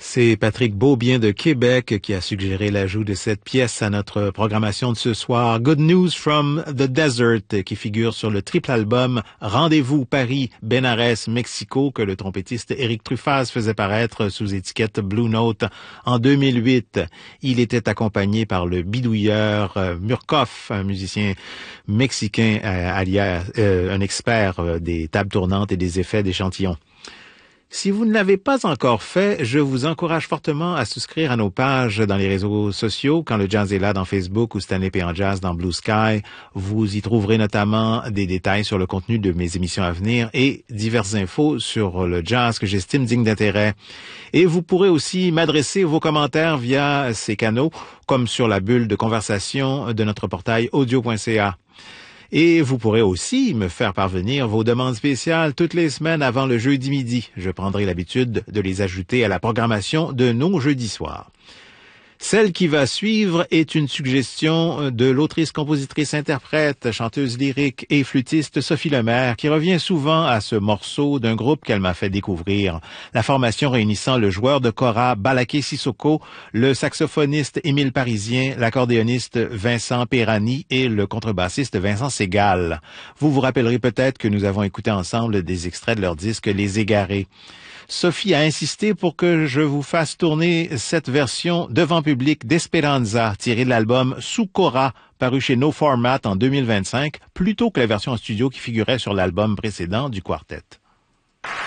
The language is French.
C'est Patrick Beaubien de Québec qui a suggéré l'ajout de cette pièce à notre programmation de ce soir. Good News from the Desert, qui figure sur le triple album Rendez-vous Paris, Benares, Mexico, que le trompettiste Éric Truffaz faisait paraître sous étiquette Blue Note en 2008. Il était accompagné par le bidouilleur Murkoff, un musicien mexicain alias un expert des tables tournantes et des effets d'échantillons. Si vous ne l'avez pas encore fait, je vous encourage fortement à souscrire à nos pages dans les réseaux sociaux. Quand le jazz est là dans Facebook ou Stanley P. en Jazz dans Blue Sky, vous y trouverez notamment des détails sur le contenu de mes émissions à venir et diverses infos sur le jazz que j'estime digne d'intérêt. Et vous pourrez aussi m'adresser vos commentaires via ces canaux, comme sur la bulle de conversation de notre portail audio.ca. Et vous pourrez aussi me faire parvenir vos demandes spéciales toutes les semaines avant le jeudi midi. Je prendrai l'habitude de les ajouter à la programmation de nos jeudis soirs. Celle qui va suivre est une suggestion de l'autrice, compositrice, interprète, chanteuse lyrique et flûtiste Sophie Lemaire, qui revient souvent à ce morceau d'un groupe qu'elle m'a fait découvrir. La formation réunissant le joueur de kora Balaké Sissoko, le saxophoniste Émile Parisien, l'accordéoniste Vincent Perani et le contrebassiste Vincent Segal. Vous vous rappellerez peut-être que nous avons écouté ensemble des extraits de leur disque Les Égarés. Sophie a insisté pour que je vous fasse tourner cette version devant public d'Esperanza, tirée de l'album Sous Kora, paru chez No Format en 2025, plutôt que la version en studio qui figurait sur l'album précédent du quartet.